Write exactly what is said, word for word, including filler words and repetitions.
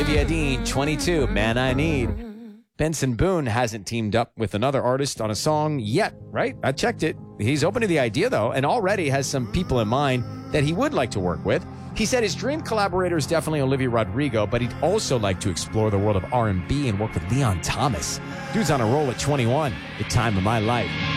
Olivia Dean, twenty-two, Man I Need. Benson Boone hasn't teamed up with another artist on a song yet, right? I checked it. He's open to the idea, though, and already has some people in mind that he would like to work with. He said his dream collaborator is definitely Olivia Rodrigo, but he'd also like to explore the world of R and B and work with Leon Thomas. Dude's on a roll at twenty-one. The time of my life.